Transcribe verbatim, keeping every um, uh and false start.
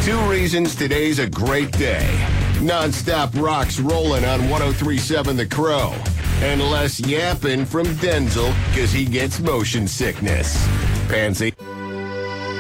Two reasons today's a great day. Non-stop rocks rolling on one oh three point seven The Crow. And less yapping from Denzel because he gets motion sickness. Pansy.